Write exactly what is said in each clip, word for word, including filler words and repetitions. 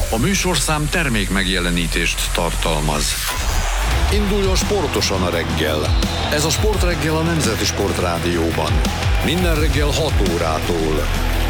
A műsorszám termék megjelenítést tartalmaz. Induljon sportosan a reggel. Ez a Sportreggel a Nemzeti Sportrádióban. Minden reggel hat órától.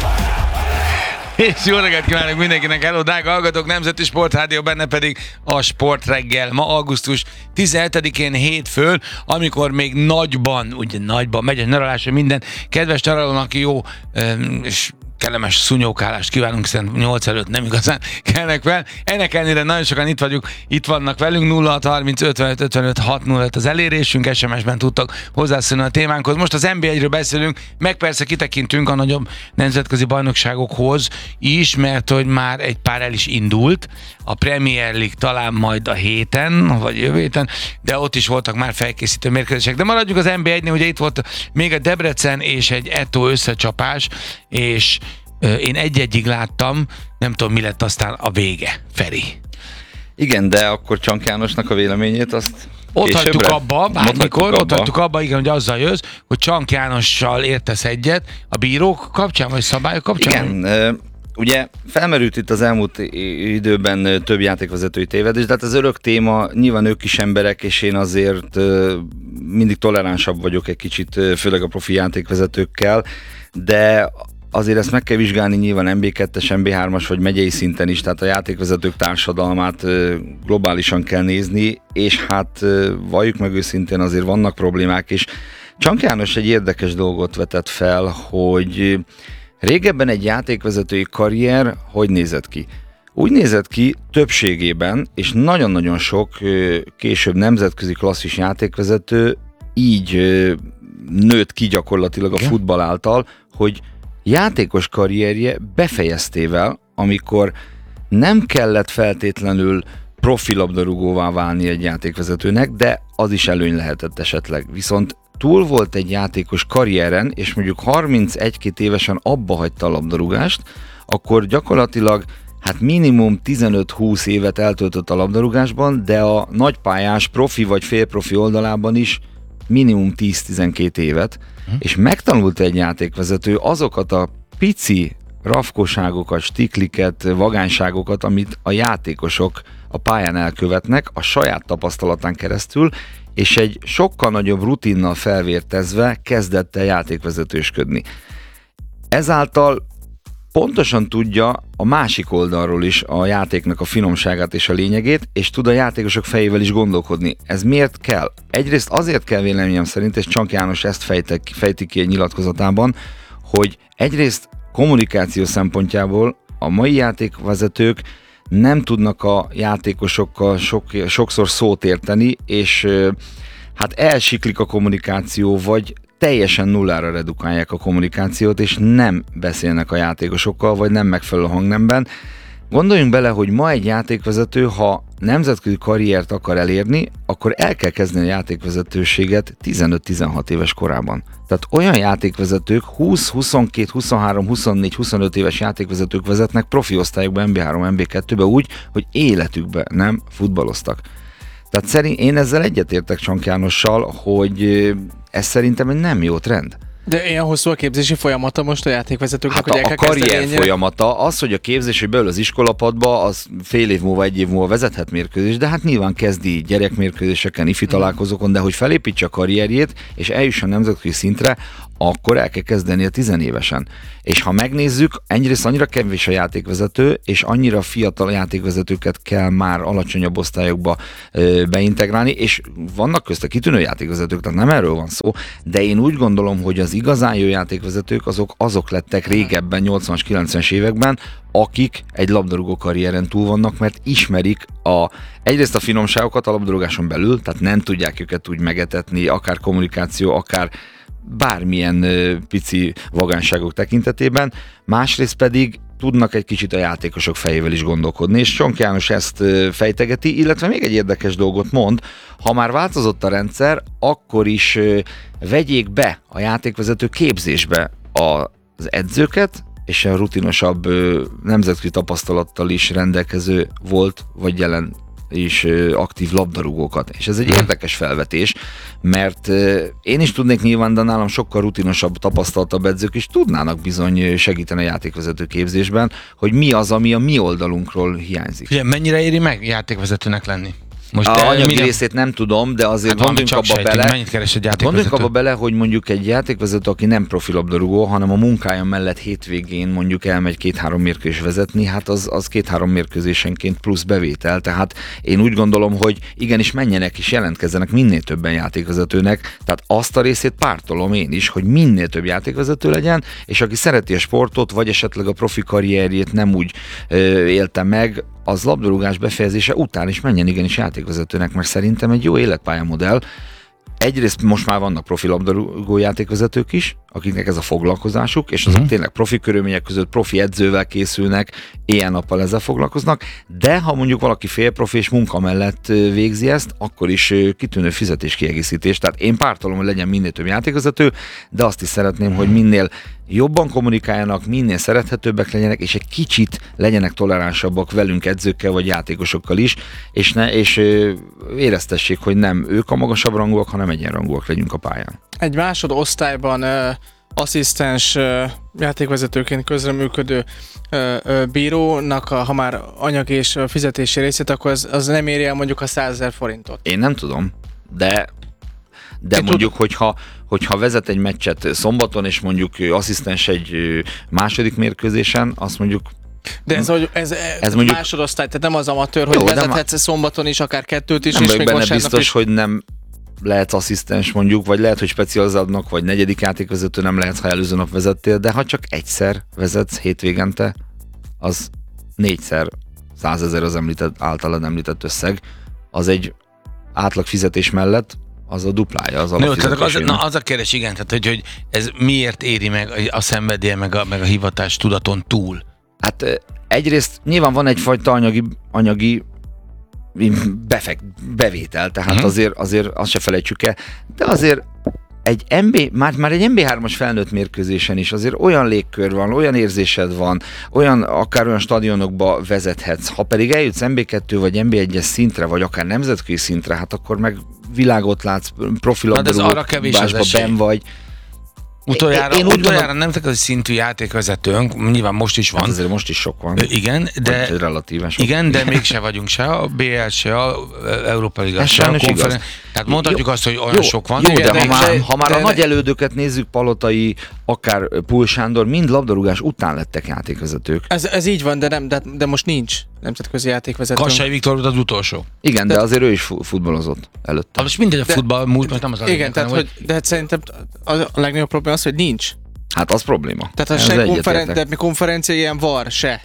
És jó reggelt kívánok mindenkinek, hello, drága hallgatók, Nemzeti Sportrádió, benne pedig a Sportreggel. Ma augusztus tizenhetedikén hétfőn, amikor még nagyban, ugye nagyban megy a nyaralásra, minden kedves nyaralónak jó és kellemes szúnyókálást kívánunk, hiszen nyolc előtt nem igazán kelnek fel. Ennek ellenére nagyon sokan itt vagyunk, itt vannak velünk, nulla hat harminc ötvenöt ötvenöt hat nulla öt az elérésünk, es em es-ben tudtak hozzászólni a témánkhoz. Most az en bé egyről beszélünk, meg persze kitekintünk a nagyobb nemzetközi bajnokságokhoz is, mert hogy már egy pár el is indult, a Premier League talán majd a héten, vagy jövő héten, de ott is voltak már felkészítő mérkőzések. De maradjuk az en bé egynél, ugye itt volt még a Debrecen és egy Eto összecsapás, és én egy-egyig láttam, nem tudom, mi lett aztán a vége, Feri. Igen, de akkor Csank Jánosnak a véleményét azt Ott hagytuk abba, bármikor, ott hagytuk abba. abba, igen, hogy azzal jössz, hogy Csank Jánossal értesz egyet a bírók kapcsán, vagy szabályok kapcsán? Igen, ugye felmerült itt az elmúlt időben több játékvezetői tévedés, de hát az örök téma, nyilván ők is emberek, és én azért mindig toleránsabb vagyok egy kicsit, főleg a profi játékvezetőkkel, de azért ezt meg kell vizsgálni nyilván en bé kettes, en bé hármas vagy megyei szinten is, tehát a játékvezetők társadalmát globálisan kell nézni, és hát valljuk meg őszintén, azért vannak problémák, és Csank János egy érdekes dolgot vetett fel, hogy régebben egy játékvezetői karrier hogy nézett ki? Úgy nézett ki többségében, és nagyon-nagyon sok később nemzetközi klasszis játékvezető így nőtt ki gyakorlatilag a futball által, hogy játékos karrierje befejeztével, amikor nem kellett feltétlenül profi labdarúgóvá válni egy játékvezetőnek, de az is előny lehetett esetleg. Viszont túl volt egy játékos karrieren, és mondjuk harmincegy-két évesen abba hagyta a labdarúgást, akkor gyakorlatilag hát minimum tizenöt-húsz évet eltöltött a labdarúgásban, de a nagypályás profi vagy félprofi oldalában is minimum tíz-tizenkét évet, hm. és megtanulta egy játékvezető azokat a pici rafkoságokat, stikliket, vagányságokat, amit a játékosok a pályán elkövetnek a saját tapasztalatán keresztül, és egy sokkal nagyobb rutinnal felvértezve kezdett el játékvezetősködni. Ezáltal pontosan tudja a másik oldalról is a játéknak a finomságát és a lényegét, és tud a játékosok fejével is gondolkodni. Ez miért kell? Egyrészt azért kell véleményem szerint, és Csank János ezt fejtek, fejti ki egy nyilatkozatában, hogy egyrészt kommunikáció szempontjából a mai játékvezetők nem tudnak a játékosokkal sok, sokszor szót érteni, és hát elsiklik a kommunikáció, vagy teljesen nullára redukálják a kommunikációt, és nem beszélnek a játékosokkal, vagy nem megfelelő hangnemben. Gondoljunk bele, hogy ma egy játékvezető, ha nemzetközi karriert akar elérni, akkor el kell kezdeni a játékvezetőséget tizenöt-tizenhat éves korában. Tehát olyan játékvezetők, húsz, huszonkét, huszonhárom, huszonnégy, huszonöt éves játékvezetők vezetnek profi osztályokba, en bé három, en bé kettőbe úgy, hogy életükben nem futballoztak. Tehát szerint én ezzel egyetértek Csank Jánossal, hogy ez szerintem egy nem jó trend. De ilyen hosszú a képzési folyamata most a játékvezetőknek, hát hogy a, el kell a karrier kezdeni folyamata, az, hogy a képzés, hogy belül az iskolapadba, az fél év múlva, egy év múlva vezethet mérkőzés, de hát nyilván kezdi gyerekmérkőzéseken, ifi találkozókon, de hogy felépítse a karrierjét, és eljusson nemzetközi szintre, akkor el kell kezdeni a tizenévesen. És ha megnézzük, egyrészt annyira kevés a játékvezető, és annyira fiatal játékvezetőket kell már alacsonyabb osztályokba ö, beintegrálni, és vannak közte kitűnő játékvezetők, tehát nem erről van szó, de én úgy gondolom, hogy az igazán jó játékvezetők azok, azok lettek régebben, nyolcvanas, kilencvenes években, akik egy labdarúgó karrieren túl vannak, mert ismerik a, egyrészt a finomságokat a labdarúgáson belül, tehát nem tudják őket úgy megetetni, akár kommunikáció, akár bármilyen ö, pici vagányságok tekintetében, másrészt pedig tudnak egy kicsit a játékosok fejével is gondolkodni, és Csank János ezt ö, fejtegeti, illetve még egy érdekes dolgot mond, ha már változott a rendszer, akkor is ö, vegyék be a játékvezető képzésbe a, az edzőket, és a rutinosabb ö, nemzetközi tapasztalattal is rendelkező volt, vagy jelen is aktív labdarúgókat. És ez egy érdekes felvetés, mert én is tudnék nyilván, de nálam sokkal rutinosabb, tapasztaltabb edzők is tudnának bizony segíteni a játékvezető képzésben, hogy mi az, ami a mi oldalunkról hiányzik. Ugye, mennyire éri meg játékvezetőnek lenni? Most a anyagi minden... részét nem tudom, de azért hát gondoljunk abba sejtünk, bele, mennyit keres egy játékvezető? gondoljunk abba bele, hogy mondjuk egy játékvezető, aki nem profi labdarúgó, hanem a munkája mellett hétvégén mondjuk elmegy két-három mérkőzés vezetni, hát az, az két-három mérkőzésenként plusz bevétel, tehát én úgy gondolom, hogy igenis menjenek és jelentkezzenek minél többen játékvezetőnek, tehát azt a részét pártolom én is, hogy minél több játékvezető legyen, és aki szereti a sportot, vagy esetleg a profi karrierjét nem úgy ö, élte meg, az labdarúgás befejezése után is menjen igenis játékvezetőnek, mert szerintem egy jó életpályamodell. Egyrészt most már vannak profi labdarúgó játékvezetők is, akiknek ez a foglalkozásuk, és azok uh-huh. tényleg profi körülmények között profi edzővel készülnek, éjjel-nappal ezzel foglalkoznak, de ha mondjuk valaki félprofi és munka mellett végzi ezt, akkor is kitűnő fizetéskiegészítés. Tehát én pártolom, hogy legyen minél több játékvezető, de azt is szeretném, hogy minél jobban kommunikáljanak, minél szerethetőbbek legyenek, és egy kicsit legyenek toleránsabbak velünk edzőkkel vagy játékosokkal is, és, ne, és ö, éreztessék, hogy nem ők a magasabb rangúak, hanem egyenrangúak legyünk a pályán. Egy másodosztályban ö, asszisztens ö, játékvezetőként közreműködő ö, ö, bírónak, a, ha már anyag és fizetési részét, akkor az, az nem éri el mondjuk a százezer forintot. Én nem tudom, de de Én mondjuk, hogyha, hogyha vezet egy meccset szombaton, és mondjuk asszisztens egy második mérkőzésen, azt mondjuk... De ez, hogy ez, ez, ez mondjuk másodosztály, tehát nem az amatőr, hogy jó, vezethetsz szombaton is, akár kettőt is, nem és vagyok még benne vasárnap biztos, is. hogy nem lehetsz asszisztens mondjuk, vagy lehet, hogy specializálnak, vagy negyedik játékvezető nem lehetsz, ha előző nap vezettél, de ha csak egyszer vezetsz hétvégente, az négyszer százezer az említett, általad említett összeg, az egy átlag fizetés mellett az a duplája az alapfizetésének. Az, na, az a kérdés, igen, tehát hogy, hogy ez miért éri meg a szenvedélye, meg a, meg a hivatás tudaton túl? Hát egyrészt nyilván van egyfajta anyagi, anyagi befekt, bevétel, tehát uh-huh. azért, azért azt se felejtsük el, de azért egy em bé, már, már egy em bé hármas felnőtt mérkőzésen is azért olyan légkör van, olyan érzésed van, olyan, akár olyan stadionokba vezethetsz, ha pedig eljutsz em bé kettő vagy em bé egyes szintre, vagy akár nemzetközi szintre, hát akkor meg világot látsz, profilabdarúgásban benn vagy. Utoljára, én, én utoljára nemzetközi szintű játékvezetőnk, nyilván most is van. Hát azért most is sok van. Igen, de, relatíven sok. Igen, de mégse vagyunk se a bé el, se a Európa Liga, se a konferencia. Tehát mondhatjuk jó, azt, hogy olyan jó, sok van. Jó, de, de ha már, de, ha már de, a nagy elődöket nézzük, Palotai, akár Pul Sándor, mind labdarúgás után lettek játékvezetők. Ez, ez így van, de, nem, de, de most nincs nemzetközi játékvezető. Kassai Viktor volt az utolsó. Igen, de, de azért ő is futballozott előtte. Most mindegy, a futball múlt, most nem az a igen, lényeg, tehát, hanem, hogy, de hát szerintem a legnagyobb probléma az, hogy nincs. Hát az probléma. Tehát a se konferen- de konferencia ilyen var, se.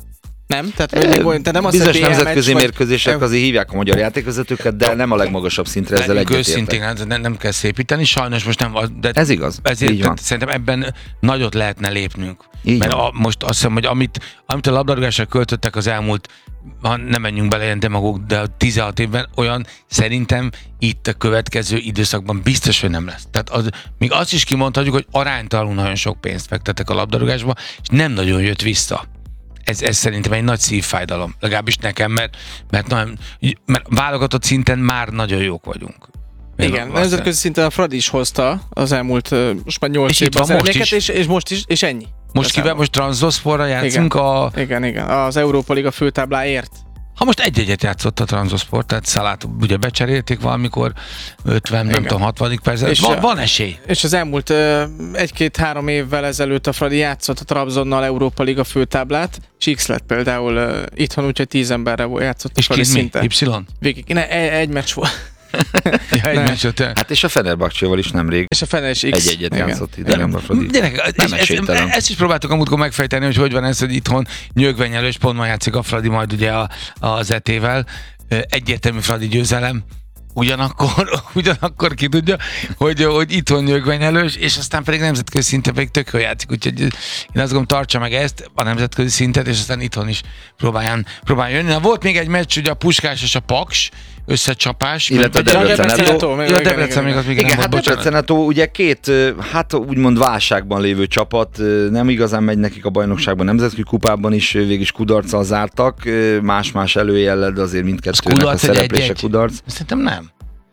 Nem? Tehát, e, olyan, tehát nem az, bizonyos nemzetközi vagy... mérkőzések azért hívják a magyar játékvezetőket, de nem a legmagasabb szintre, ezzel egyetértek. Őszintén, nem, nem kell szépíteni, sajnos most nem. De ez igaz, ezért, így van. Szerintem ebben nagyot lehetne lépnünk. Így mert a, most azt hiszem, hogy amit, amit a labdarúgásra költöttek az elmúlt, ha nem menjünk bele ilyen demagóg, de a tizenhat évben olyan szerintem itt a következő időszakban biztos, hogy nem lesz. Tehát az, még azt is kimondhatjuk, hogy aránytalanul nagyon sok pénzt fektettek a labdarúgásba, és nem nagyon jött vissza. Ez, ez szerintem egy nagy szívfájdalom, legalábbis nekem, mert, mert, nagyon, mert válogatott szinten már nagyon jók vagyunk. Én igen, nemzetközi szinten a Fradi is hozta az elmúlt, most már nyolc évben az emléket, és, és most is, és ennyi. Most kivel, most Transoszporra játszunk igen, a... Igen, igen, az Európa Liga főtábláért. Ha most egy-egyet játszott a Transosport, tehát Szalát ugye becserélték valamikor ötven, igen. nem tudom, hatvadik percben. Van, van esély. És az elmúlt egy-két-három évvel ezelőtt a Fradi játszott a Trabzonnal Európa Liga főtáblát, és X lett például uh, itthon, úgyhogy tíz emberre játszott a Fradi szinten. És Y? Végig, ne, egy meccs volt. Ja, egy meccs volt. Hát és a Fenerbahcséval is nemrég. És a Fener is X. Egy-egyet játszott idegenben a Fradi. Gyerek, nem ezt, ezt is próbáltuk amúgykor megfejteni, hogy hogy van ez, hogy itthon nyögvenyelős, pont ma játszik a Fradi majd ugye a, az é té-vel. Egyértelmű Fradi győzelem. Ugyanakkor, ugyanakkor ki tudja, hogy, hogy itthon nyögvenyelős, és aztán pedig nemzetközi szinten pedig tök jól játszik, úgyhogy én azt gondolom, tartsa meg ezt, a nemzetközi szintet, és aztán itthon is próbáljan, próbáljan jönni. Na, volt még egy meccs, ugye a Puskás és a Paks, összecsapás. Illetve vagy- Debrecen-Netto. Ja, a Debrecen még az még Igen, nem hát volt, bocsánat. Debrecen-Netto ugye két, hát úgymond válságban lévő csapat, nem igazán megy nekik a bajnokságban, nemzetközi kupában is végig is kudarccal zártak, más-más előjellel, de azért mindkettőnek a kudarc, egy szereplése egy-egy? kudarc. Szerintem nem.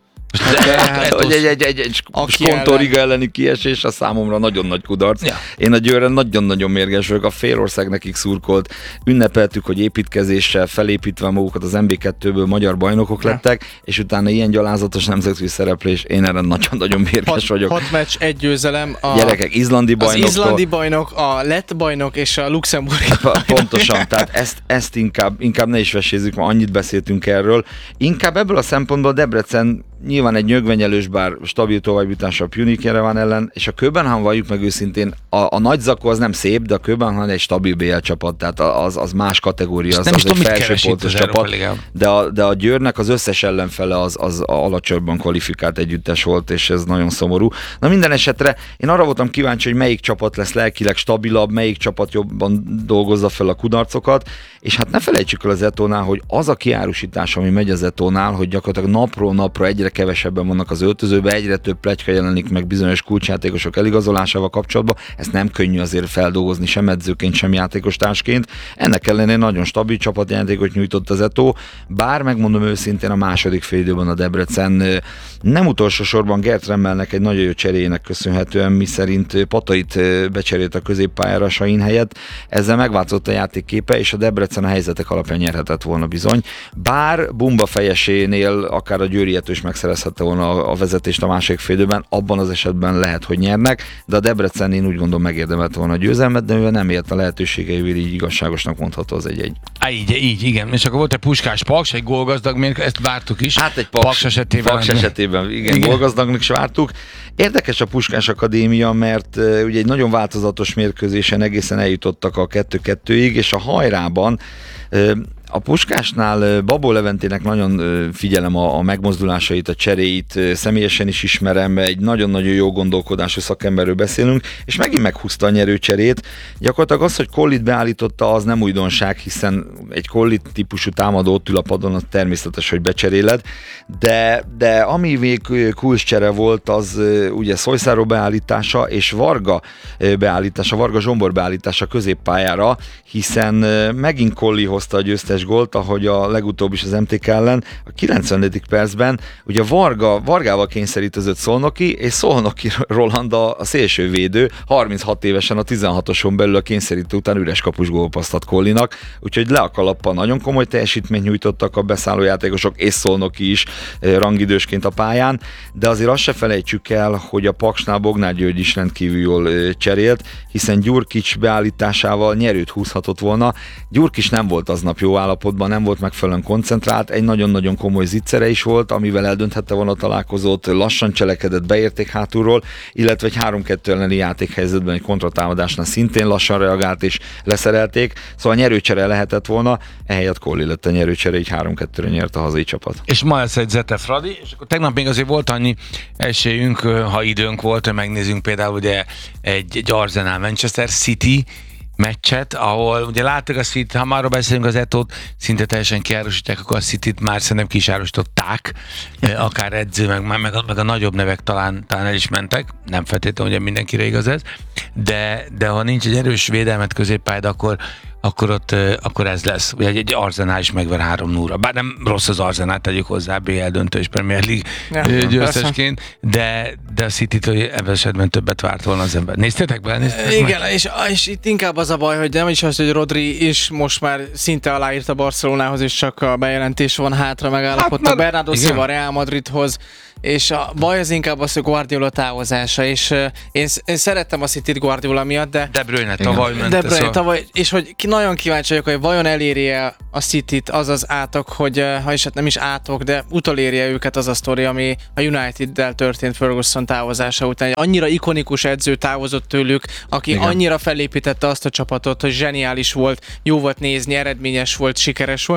Hát, hogy egy, egy, egy, egy Skontoriga elleni kiesés a számomra nagyon nagy kudarc. Ja. Én a Győrre nagyon-nagyon mérges vagyok, a félország nekik szurkolt, ünnepeltük, hogy építkezéssel felépítve magukat az em bé kettőből magyar bajnokok lettek, és utána ilyen gyalázatos nemzetközi szereplés, én erre nagyon-nagyon mérges Hat, vagyok. hat meccs, egy győzelem. A, Gyerekek, izlandi az bajnok. izlandi bajnok, a lett bajnok és a luxemburgi bajnok. Pontosan, tehát ezt, ezt inkább, inkább ne is vesézzük, mert annyit beszéltünk erről. Inkább ebből a szempontból Debrecen nyilván egy nyögvenyelős, bár stabil továbbjutása a Punic Jerevan ellen, és a Köbenhavn, valljuk meg őszintén, a, a nagy zakó az nem szép, de a Köbenhavn egy stabil bé el csapat, tehát az, az más kategória, az, nem is az egy tudom, mit keres felsőpontos itt az csapat, Európa Ligában. de a, de a Győrnek az összes ellenfele az, az alacsonyban kvalifikált együttes volt, és ez nagyon szomorú. Na minden esetre én arra voltam kíváncsi, hogy melyik csapat lesz lelkileg stabilabb, melyik csapat jobban dolgozza fel a kudarcokat, és hát ne felejtsük el az Etónál, hogy az a kiárusítás, ami megy az Etónál, hogy gyakorlatilag napról napra egyre kevesebben vannak az öltözőbe, egyre több pletyka jelenik meg bizonyos kulcsjátékosok eligazolásával kapcsolatban. Ezt nem könnyű azért feldolgozni sem edzőként, sem játékostársként. Ennek ellenére nagyon stabil csapatjátékot nyújtott az Etó, bár megmondom őszintén a második félidőben a Debrecen nem utolsó sorban Gert Remmelnek egy nagyon jó cseréjének köszönhetően, miszerint Patait becserélt a középpályára Sain helyett. Ezzel megváltozott a játékképe, és a Debrecen a helyzetek alapján nyerhetett volna bizony. Bár Bumba fejesénél akár a Győri Etó is megszerezhette volna a vezetést a másik félidőben, abban az esetben lehet, hogy nyernek, de a Debrecen én úgy gondolom megérdemelt volna a győzelmet, de mivel nem ért a lehetőségeivel, így igazságosnak mondható az egy-egy. Á, így, így, igen. És akkor volt egy Puskás Paks, egy gólgazdag mérkőzés, ezt vártuk is. Hát egy Paks, Paks esetében. Paks esetében, igen, Igen. gólgazdagnak is vártuk. Érdekes a Puskás Akadémia, mert uh, ugye egy nagyon változatos mérkőzésen egészen eljutottak a kettő-kettőig, és a hajrában uh, a Puskásnál Babó Leventének nagyon figyelem a, a megmozdulásait, a cseréit, személyesen is ismerem, egy nagyon-nagyon jó gondolkodású szakemberről beszélünk, és megint meghúzta a nyerőcserét. Gyakorlatilag az, hogy Collit beállította, az nem újdonság, hiszen egy Collit típusú támadó ott ül a padon, az természetes, hogy becseréled, de, de ami még kulcscsere volt, az ugye Szojszáró beállítása és Varga beállítása, Varga Zsombor beállítása középpályára, hiszen megint Colli hozta a győztes gólt, ahogy a legutóbb is az em té ká ellen, a kilencvenedik percben ugye Varga, Vargával kényszerítőzött Szolnoki, és Szolnoki Roland a, a szélsővédő, harminchat évesen a tizenhatoson belül a kényszerítő után üres kapus gólpaszt ad Collinak, úgyhogy le a kalappal nagyon komoly teljesítményt nyújtottak a beszállójátékosok, és Szolnoki is rangidősként a pályán, de azért azt se felejtsük el, hogy a Paksnál Bognár György is rendkívül jól cserélt, hiszen Gyurkics beállításával nyerőt húzhatott volna. Gyurkics nem volt aznap jó állapotban, nem volt megfelelően koncentrált, egy nagyon-nagyon komoly zicsere is volt, amivel eldönthette volna a találkozót, lassan cselekedett, beérték hátulról, illetve egy három-kettő elleni játékhelyzetben egy kontratámadásnál szintén lassan reagált és leszerelték, szóval nyerőcsere lehetett volna, ehelyett Colli lett a nyerőcsere, így három-kettőre nyert a hazai csapat. És ma lesz egy Zete Fradi, és akkor tegnap még azért volt annyi esélyünk, ha időnk volt, hogy megnézzünk például ugye egy, egy Arsenal Manchester City meccset, ahol ugye láttuk a City, ha már beszélünk az Etót, szinte teljesen kiárusítják, akkor a Cityt már szerintem ki is árusították, akár edző, meg, meg, a, meg a nagyobb nevek talán, talán el is mentek, nem feltétlenül, ugye mindenkire igaz ez, de, de ha nincs egy erős védelmet középpályád, akkor akkor ott, akkor ez lesz. Ugye egy Arsenal is megver három nulla. Bár nem rossz az Arsenal, tegyük hozzá, bé el döntő és Premier League ja, győztesként, de, de a City-től ebben esetben többet várt volna az ember. Néztétek be? Néztétek Igen, és, és itt inkább az a baj, hogy nem is az, hogy Rodri is most már szinte aláírt a Barcelonához, és csak a bejelentés van hátra, megállapodtak hát, Bernardo Silva a Real Madridhoz, és a baj az inkább az, hogy Guardiola távozása, és uh, én, én szerettem a Cityt Guardiola miatt, de... De Bruyne tavaly ment. De Bruyne tavaly, és hogy ki, nagyon kíváncsi vagyok, hogy vajon eléri-e a Cityt az az átok, hogy, uh, ha is hát nem is átok, de utolérje őket az a sztori, ami a United-del történt Ferguson távozása után. Annyira ikonikus edző távozott tőlük, aki igen. annyira felépítette azt a csapatot, hogy zseniális volt, jó volt nézni, eredményes volt, sikeres volt,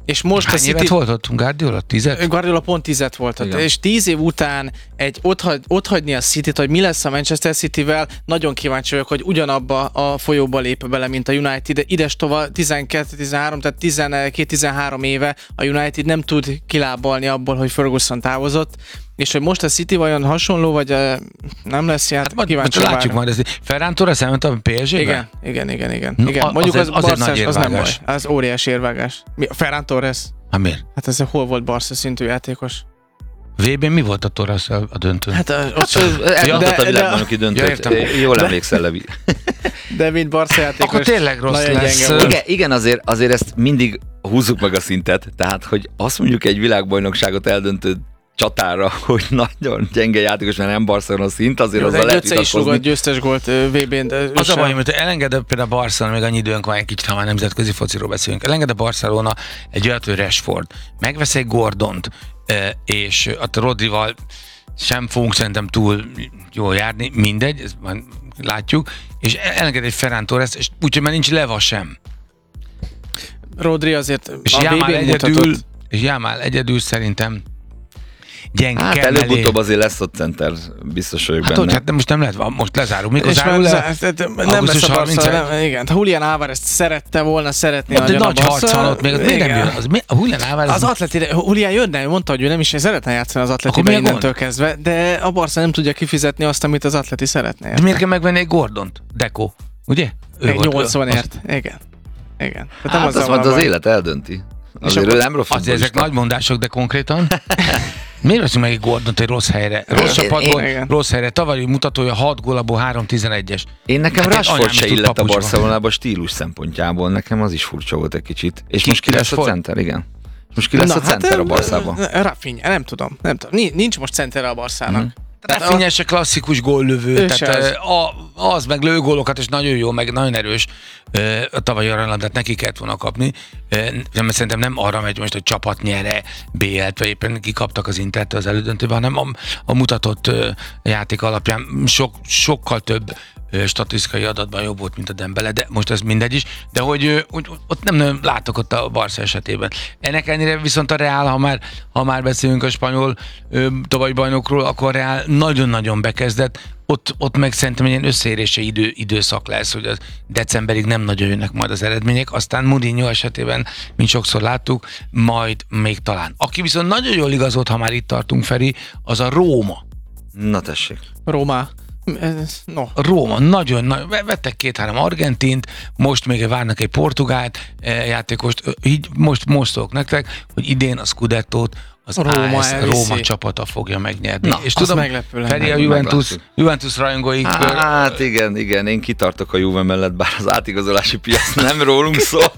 És most Hány a City... évet volt ott? Guardiola? Tízet? Guardiola pont tízet volt ott, Igen. és tíz év után egy ott, hagy, ott hagyni a Cityt, hogy mi lesz a Manchester Cityvel, nagyon kíváncsi vagyok, hogy ugyanabba a folyóba lép bele, mint a United. Ides tova tizenkettő tizenhárom, tehát tizenkét tizenhárom éve a United nem tud kilábalni abból, hogy Ferguson távozott, és hogy most a City vajon hasonló, vagy uh, nem lesz ilyen, Hát majd, kíváncsi majd látjuk majd ezt. Ferran Torres elment a pé es gé-be? Igen, igen, igen, igen. No, igen. az- Mondjuk az az, egy- az az egy Barszás, nagy az nem baj. érvágás. Az óriási érvágás. Mi, Ferran Torres? Hát miért? Hát ez hol volt Barca szintű játékos? vé bén mi volt a Torres a döntőn? Hát, uh, ott Elmondott a de, világbajnoki Ja, döntőt. értem. Jól emlékszel, Levi. de mint Barca játékos. Akkor tényleg rossz nagyon lesz. gyenge volt. Igen, igen azért, azért ezt mindig húzzuk meg a szintet, tehát hogy azt mondjuk egy világbajnokságot eldöntő csatára, hogy nagyon gyenge játékos, mert nem Barcelona szint, azért Jó, az de a egy lehet Götze is rúgott vitatkozni. győztes gólt ö, vé bén, de ő Az a sem. baj, hogy elengedett például a Barcelona, még annyi időnk van egy kicsit, ha már nemzetközi fociról beszélünk, elenged a Barcelona egy olyat, hogy Rashford, megvesz egy Gordont, eh, és a Rodrival sem fogunk szerintem túl jól járni, mindegy, ezt már látjuk, és elenged egy Ferran Torres, és úgyhogy már nincs Leva sem. Rodri azért És a Jámál vé bén egyedül, mutatott. és Jámál egyedül szerintem gyenge Hát kell mellé. előbb-utóbb azért lesz ott center, biztos vagyok Hát benne. hogy, hát de most nem lehet, most lezárunk. Mikor És zárul már le? zá- tehát nem augusztus lesz a Barca, harmincegy? nem, igen. Julián Álvarez szerette volna, szeretné Ott egy nagyon a nagy harc Barca. van ott még, az miért nem Igen. jön? Az, mi, a Julián Álvarez Az Atletire, Julián jönne, ő mondta, hogy ő nem is szeretne játszani az Akkor Atletibe mi a innentől gond? kezdve, de a Barca nem tudja kifizetni azt, amit az Atleti szeretne. De miért kell megvenni egy Gordont? Deco, ugye? Ő Egy volt- nyolcvanért. Igen. Igen. Tehát nem Hát azzal azt van mondta, a az baj. élet eldönti. Azért akkor- ő nem rossz Azért ezek nagy mondások, de konkrétan. Miért veszünk meg egy Gordont egy rossz helyre? Rossz Én- csapatból, én- igen. rossz helyre. Tavalyi mutatója hat gól, abból három tizenegyes. Én nekem Hát egy Rashford anyám se is tud illett a papucsba. Barcelonába stílus szempontjából, nekem az is furcsa volt egy kicsit. És Ki- most ki ki lesz a Rashford? center, igen. Most ki lesz a center a hát, Barszában? Rafinha, nem tudom. Nem tudom. Nincs- Nincs most centere a Barszának. Mhm. Tehát Tehát Rafinha se klasszikus góllövő, Ő se tehát az. az. A, az meg lő gólokat, és nagyon jó, meg nagyon erős. Ö, A tavalyi aranylandát neki kellett volna kapni. Ö, Nem, szerintem nem arra megy most, hogy csapat nyere bé el-t, vagy éppen kikaptak az Intertől az elődöntőben, hanem a, a mutatott ö, játék alapján sok, sokkal több ö, statisztikai adatban jobb volt, mint a Dembele, de most ez mindegy is, de hogy ö, úgy, ott nem nagyon látok ott a Barca esetében. Ennek ennyire viszont a Real, ha már, ha már beszélünk a spanyol ö, tavalyi bajnokról, akkor a Real nagyon-nagyon bekezdett, ott, ott meg szerintem egy ilyen összeérési idő, időszak lesz, hogy az decemberig nem nagyon jönnek majd az eredmények, aztán Mourinho esetében, mint sokszor láttuk, majd még talán. Aki viszont nagyon jól igazolt, ha már itt tartunk, Feri, az a Róma. Na tessék. Róma. Ez- No. A Róma nagyon nagy, vettek két-három argentint, most még várnak egy portugált eh, játékost, Ö, így most most szólok nektek, hogy idén a Scudettót az Róma á es elviszi. Róma csapata fogja megnyerni. Na, és az tudom, meglepő lenne. Feri a Meg- Juventus, meglátjuk. Juventus rajongóik Hát igen, igen, én kitartok a Juve mellett, bár az átigazolási piac nem rólunk szól.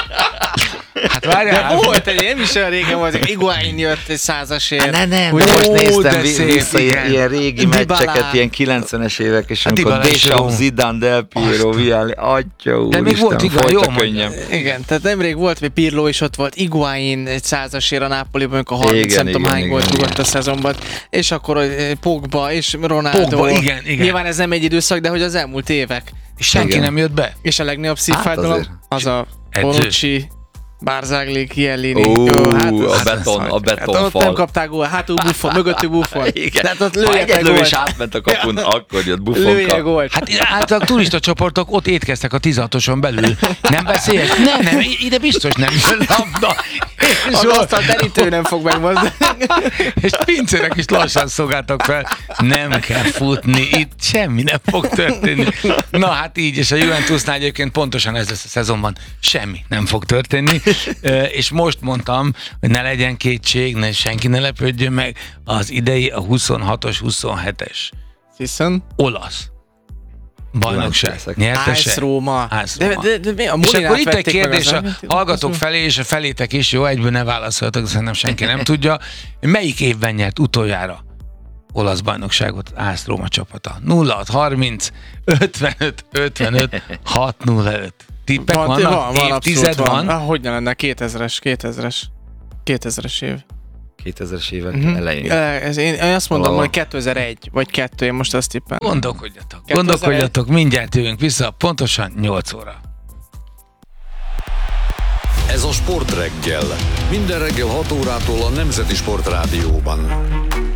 hát De várjál, volt egy, nem is olyan régen volt, hogy Higuain jött egy százasért. Ne, nem, Ugye, de most ó, néztem de vi- szép, vissza ilyen, igen. ilyen régi Dybala. meccseket, ilyen kilencvenes évek, és Hát amikor Dybala is Deschamps, jó. Zidane, Del Piero, Vialli, atya úr, De még volt igaz, folyt jó a mondja. könnyem. Igen, tehát nemrég volt, hogy Pirlo is ott volt, Higuain egy százasért a Nápoliban, amikor harminc, Igen, nem tudom igen, hány igen, gólt igen. rúgott a szezonban, és akkor eh, Pogba és Ronaldo. Pogba, igen, igen. Nyilván ez nem egy időszak, de hogy az elmúlt évek. és senki Igen. nem jött be. És a legnagyobb Hát szívfájdalom azért. az a Edző. Bonucci, Barzagli, Chiellini. Ó, Jó, a az- beton- az- a betonfal. Hát ott nem kapták gól, hátul Buffon, mögöttük Buffon. Igen. Tehát ott Ha lőjetek egyet lövés gólt. átment a kapun, akkor jött Lője Buffonka. gólt. Hát általában turista csoportok ott étkeztek a tizenhatoson belül. Nem beszélsz? Nem, nem, ide biztos nem jön labda. És, Az ott- asztal terítő nem fog megmozdulni. és pincérek is lassan szolgáltak fel. Nem kell futni, itt semmi nem fog történni. Na hát így, és a Juventusnál egyébként pontosan ez lesz a szezonban. Semmi nem fog történni. Ö, És most mondtam, hogy ne legyen kétség, ne, senki ne lepődjön meg, az idei a huszonhatos huszonhetes Hiszen olasz bajnokság Leszek. nyertese. Ice Róma. Ice De, Róma. de, de, de, a És Molinát akkor itt egy vették meg kérdés az a Argentinok, hallgatók azt felé, és a felétek is, jó, egyből ne válaszoljatok, szerintem senki nem tudja. Melyik évben nyert utoljára olasz bajnokságot Ice Róma csapata? nulla hat harminc ötvenöt ötvenöt hat nulla öt. Tippek Van, vannak? van, van, Évtized abszolút van? van. Ah, hogy ne lenne, kétezres, kétezres. kétezres év. kétezres évek Mhm. elején. Eh, Ez, én, én azt mondom, Valahol. hogy kétezer-egy, vagy kettő, én most azt tippem. Gondolkodjatok, kétezer-egy. gondolkodjatok, mindjárt jövünk vissza, pontosan nyolc óra. Ez a Sportreggel. Minden reggel hat órától a Nemzeti Sportrádióban.